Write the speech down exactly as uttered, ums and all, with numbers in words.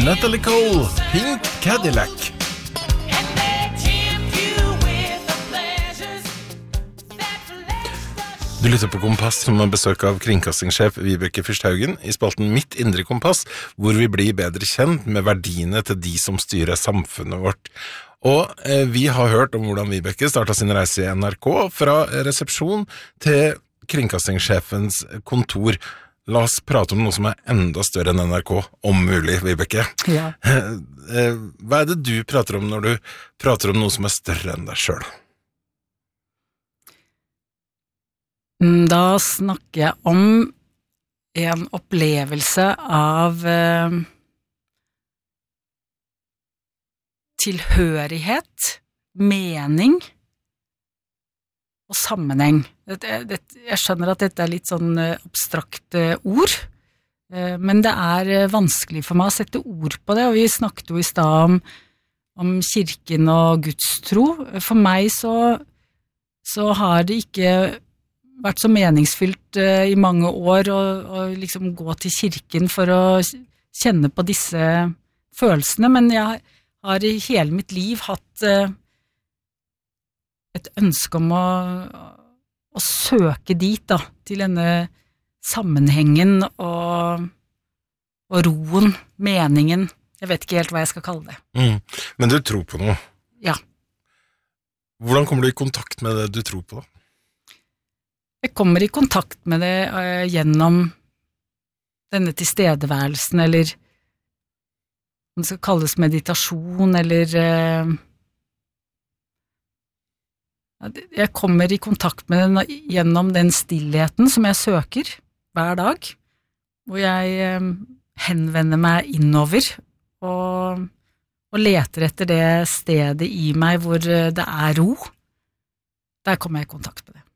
Natalie Cole, Pink Cadillac. Du lytter på Kompass som har besøk av kringkastingssjef Vibeke Fyrsthaugen i spalten Mitt indre kompass, hvor vi blir bedre kjent med verdiene til de som styrer samfunnet vårt. Og eh, vi har hørt om hvordan Vibeke startet sin reise i N R K fra resepsjon til kringkastingssjefens kontor. La oss prate om noe som er enda større enn N R K, om mulig, Vibeke. Ja. Hva er det du prater om når du prater om noe som er større enn deg selv? Da snakker jeg om en opplevelse av eh, tilhørighet, mening og sammenheng. Det, det, jeg skjønner at dette er litt sånn abstrakte ord, eh, men det er vanskelig for meg å sette ord på det, og vi snakket jo i sted om, om kirken og gudstro. For meg så, så har det ikke vært så meningsfylt uh, i mange år å, å liksom gå til kirken for å kjenne på disse følelsene, men jeg har i hele mitt liv hatt uh, et ønske om å, å søke dit da, til denne sammenhengen og, og roen, meningen. Jeg vet ikke helt hva jeg skal kalle det. Mm. Men du tror på noe? Ja. Hvordan kommer du i kontakt med det du tror på da? Jeg kommer i kontakt med det uh, gjennom denne tilstedeværelsen, eller om det skal kalles meditasjon, eller uh, jeg kommer i kontakt med den gjennom den stillheten som jeg søker hver dag, hvor jeg uh, henvender meg innover og, og leter etter det stedet i meg hvor uh, det er ro. Der kommer jeg i kontakt med det.